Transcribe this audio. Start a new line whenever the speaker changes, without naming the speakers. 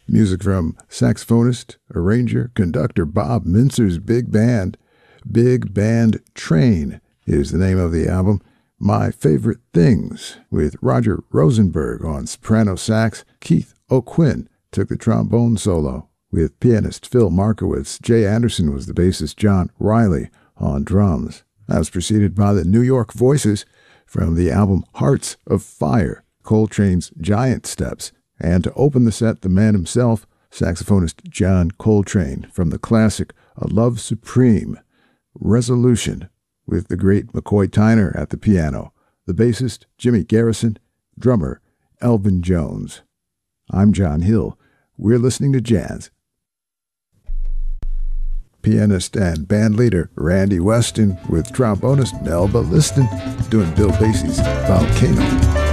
Music from saxophonist, arranger, conductor Bob Mintzer's big band. Big Band Train is the name of the album. My Favorite Things, with Roger Rosenberg on soprano sax. Keith O'Quinn took the trombone solo, with pianist Phil Markowitz. Jay Anderson was the bassist. John Riley on drums. That was preceded by the New York Voices from the album Hearts of Fire, Coltrane's Giant Steps. And to open the set, the man himself, saxophonist John Coltrane, from the classic A Love Supreme, Resolution, with the great McCoy Tyner at the piano, the bassist Jimmy Garrison, drummer Elvin Jones. I'm John Hill. We're listening to jazz. Pianist and bandleader Randy Weston with trombonist Melba Liston doing Bill Basie's Volcano.